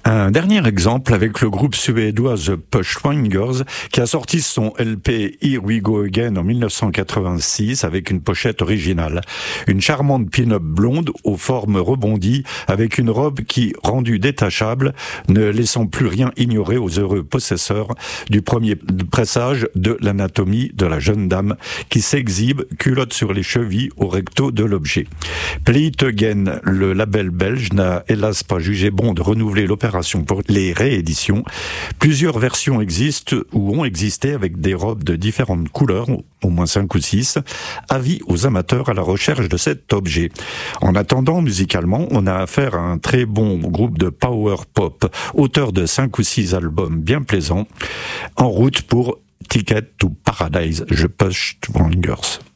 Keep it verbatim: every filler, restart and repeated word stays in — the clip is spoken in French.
Un dernier exemple avec le groupe suédois The Pushwingers qui a sorti son L P Here We Go Again en dix-neuf cent quatre-vingt-six avec une pochette originale. Une charmante pin-up blonde aux formes rebondies avec une robe qui, rendue détachable, ne laissant plus rien ignorer aux heureux possesseurs du premier pressage de l'anatomie de la jeune dame qui s'exhibe culotte sur les chevilles au recto de l'objet. Play It Again, le label belge, n'a hélas pas jugé bon de renouveler l'opération pour les rééditions. Plusieurs versions existent ou ont existé avec des robes de différentes couleurs, au moins cinq ou six. Avis aux amateurs à la recherche de cet objet. En attendant, musicalement, on a affaire à un très bon groupe de power pop, auteur de cinq ou six albums bien plaisants, en route pour Ticket to Paradise, The Pushwingers.